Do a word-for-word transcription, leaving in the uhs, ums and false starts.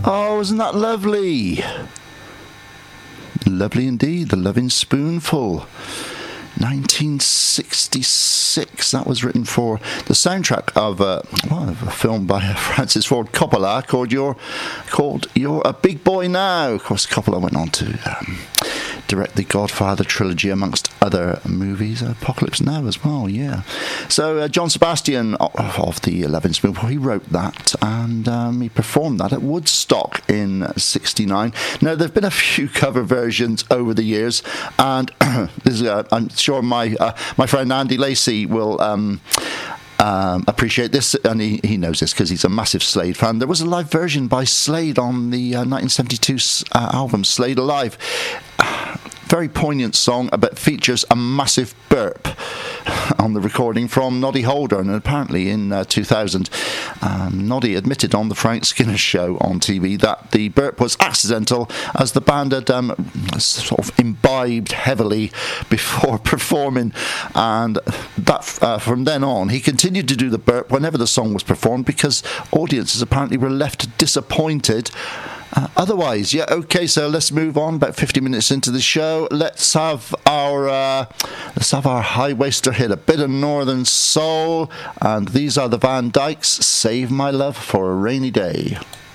Oh, isn't that lovely? Lovely indeed. The Loving Spoonful. nineteen sixty-six. That was written for the soundtrack of, uh, well, of a film by Francis Ford Coppola called You're, called You're a Big Boy Now. Of course, Coppola went on to um, direct the Godfather trilogy, amongst other movies. Apocalypse Now as well, yeah. So uh, John Sebastian of the Loving Spoonful, he wrote that, and um, he performed that at Woodstock in sixty-nine. Now, there have been a few cover versions over the years, and this is, uh, I'm sure my uh, my friend Andy Lacey will um, um, appreciate this, and he, he knows this because he's a massive Slade fan. There was a live version by Slade on the uh, nineteen seventy-two uh, album Slade Alive. Very poignant song, but features a massive burp on the recording from Noddy Holder, and apparently in uh, two thousand, um, Noddy admitted on the Frank Skinner show on T V that the burp was accidental, as the band had um, sort of imbibed heavily before performing, and that uh, from then on he continued to do the burp whenever the song was performed, because audiences apparently were left disappointed. Uh, otherwise, yeah, okay, so let's move on. About fifty minutes into the show, let's have our uh, let's have our high-waster hit, a bit of Northern Soul, and these are the Van Dykes, Save My Love for a Rainy Day.